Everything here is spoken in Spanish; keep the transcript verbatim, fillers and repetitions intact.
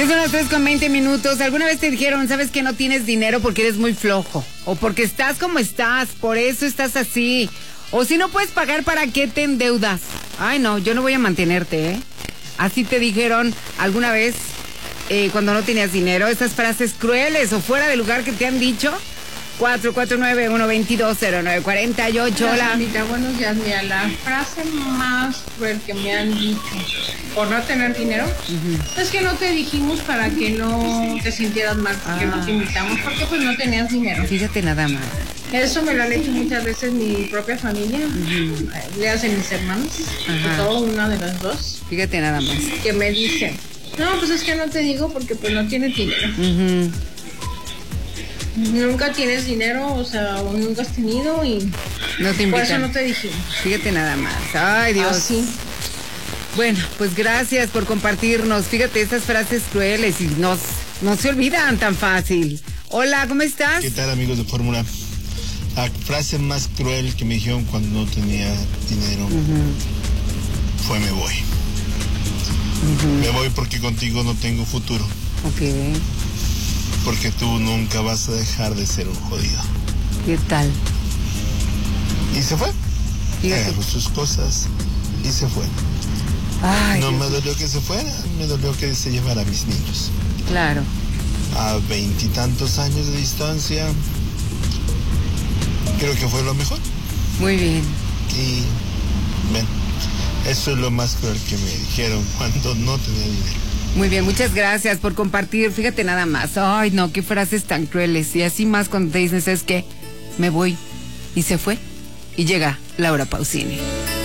Ya son las tres con veinte minutos. ¿Alguna vez te dijeron, sabes que no tienes dinero porque eres muy flojo? O porque estás como estás, por eso estás así. O si no puedes pagar, ¿para qué te endeudas? Ay, no, yo no voy a mantenerte, ¿eh? Así te dijeron alguna vez eh, cuando no tenías dinero. Esas frases crueles o fuera de lugar que te han dicho. cuatro cuatro nueve, uno dos dos, cero nueve cuatro ocho. Hola. Hola. Buenos días. Mira, la frase más cruel que me han dicho por no tener dinero uh-huh. es que no te dijimos para que no te sintieras mal, porque ah. no te invitamos, porque pues no tenías dinero. Fíjate nada más. Eso me lo han hecho muchas veces mi propia familia, uh-huh. le hacen mis hermanos, sobre todo una de las dos. Fíjate nada más. Que me dicen, no, pues es que no te digo porque pues no tienes dinero. Uh-huh. Nunca tienes dinero, o sea, o nunca has tenido y no te invitan. Por eso no te dijimos. Fíjate nada más. Ay, Dios. Así. Bueno, pues gracias por compartirnos. Fíjate, estas frases crueles y no, no se olvidan tan fácil. Hola, ¿cómo estás? ¿Qué tal, amigos de Fórmula? La frase más cruel que me dijeron cuando no tenía dinero uh-huh. fue me voy. Uh-huh. Me voy porque contigo no tengo futuro. Ok. Porque tú nunca vas a dejar de ser un jodido. ¿Qué tal? Y se fue. Agarró sus cosas y se fue. Ay, no Dios. me dolió que se fuera, me dolió que se llevara a mis niños. Claro. A veintitantos años de distancia, creo que fue lo mejor. Muy bien. Y, ven, eso es lo más cruel que me dijeron cuando no tenía dinero. Muy bien, muchas gracias por compartir. Fíjate nada más. Ay, no, qué frases tan crueles. Y así más cuando te dicen, ¿sabes qué? Me voy. Y se fue. Y llega Laura Pausini.